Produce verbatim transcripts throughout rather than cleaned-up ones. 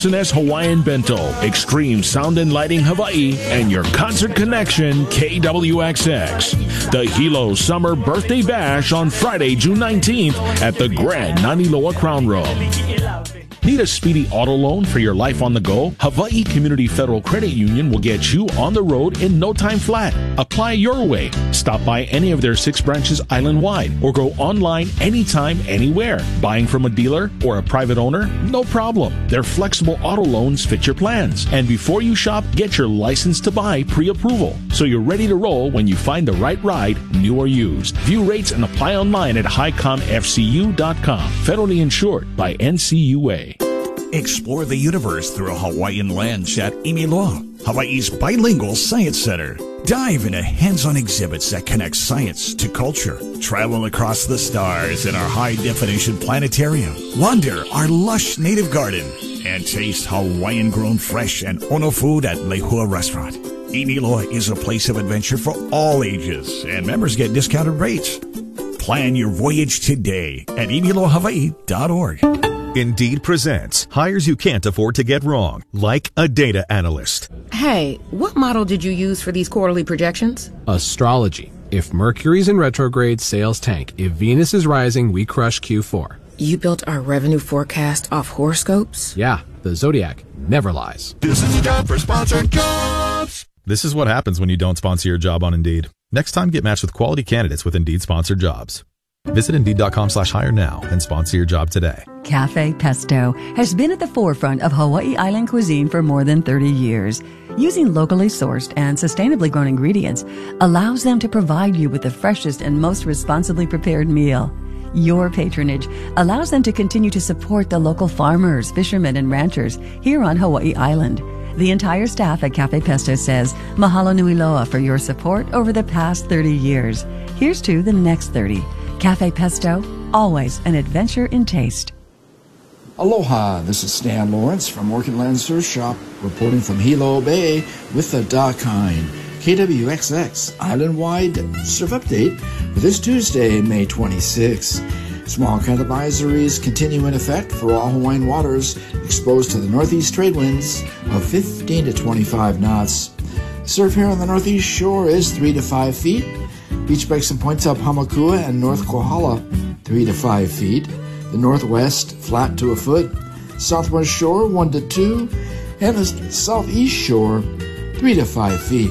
S Hawaiian Bento, Extreme Sound and Lighting Hawaii, and your concert connection, K W X X. The Hilo Summer Birthday Bash on Friday, June nineteenth at the Grand Naniloa Crown Room. Need a speedy auto loan for your life on the go? Hawaii Community Federal Credit Union will get you on the road in no time flat. Apply your way. Stop by any of their six branches island-wide or go online anytime, anywhere. Buying from a dealer or a private owner? No problem. Their flexible auto loans fit your plans. And before you shop, get your license to buy pre-approval so you're ready to roll when you find the right ride, new or used. View rates and apply online at hi com f c u dot com. Federally insured by N C U A. Explore the universe through a Hawaiian lens at Imiloa, Hawaii's bilingual science center. Dive into hands-on exhibits that connect science to culture. Travel across the stars in our high-definition planetarium. Wander our lush native garden. And taste Hawaiian-grown fresh and ono food at Lehua Restaurant. Imiloa is a place of adventure for all ages, and members get discounted rates. Plan your voyage today at imiloa hawaii dot org. Indeed presents hires you can't afford to get wrong, like a data analyst. Hey, what model did you use for these quarterly projections? Astrology. If Mercury's in retrograde, sales tank. If Venus is rising, we crush Q four. You built our revenue forecast off horoscopes? Yeah, the Zodiac never lies. This is a job for sponsored jobs. This is what happens when you don't sponsor your job on Indeed. Next time, get matched with quality candidates with Indeed sponsored jobs. Visit Indeed.com slash hire now and sponsor your job today. Cafe Pesto has been at the forefront of Hawaii Island cuisine for more than thirty years. Using locally sourced and sustainably grown ingredients allows them to provide you with the freshest and most responsibly prepared meal. Your patronage allows them to continue to support the local farmers, fishermen, and ranchers here on Hawaii Island. The entire staff at Cafe Pesto says, mahalo nui loa for your support over the past thirty years. Here's to the next thirty. Cafe Pesto, always an adventure in taste. Aloha, this is Stan Lawrence from Orchid Land Surf Shop, reporting from Hilo Bay with the Dakine K W X X Island-wide Surf Update for this Tuesday, May twenty-sixth. Small cat advisories continue in effect for all Hawaiian waters exposed to the northeast trade winds of fifteen to twenty-five knots. Surf here on the northeast shore is three to five feet. Beach breaks and points up Hamakua and North Kohala, three to five feet. The northwest, flat to a foot. Southwest shore, one to two. And the southeast shore, three to five feet.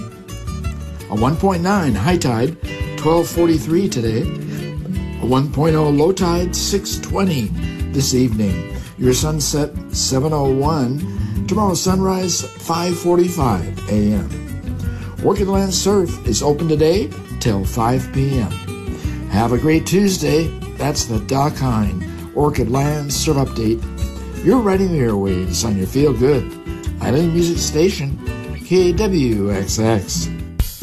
A one point nine high tide, twelve forty-three today. A one point oh low tide, six twenty this evening. Your sunset, seven oh one. Tomorrow sunrise, five forty-five a.m. Orchid Land Surf is open today till five p.m. Have a great Tuesday. That's the Dakine Orchid Land Surf Update. You're riding the airwaves on your Feel Good Island Music Station, K W X X.